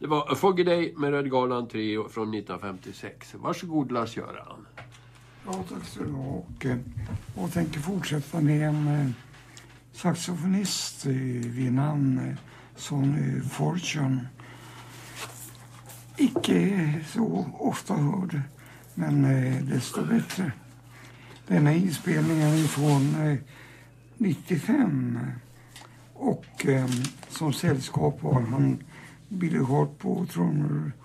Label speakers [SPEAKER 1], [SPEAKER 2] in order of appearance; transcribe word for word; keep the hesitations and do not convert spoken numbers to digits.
[SPEAKER 1] Det var A Foggy Day med Röd Galan Trio från nittonhundrafemtiosex. Varsågod Lars-Göran.
[SPEAKER 2] Ja, tack så du ha. Och jag tänker fortsätta med en saxofonist vid namn Sonny Fortune. Icke så ofta hörd, men desto bättre. Denna inspelningen är från nittiofem och som sällskap har han Billy Hart på trummor,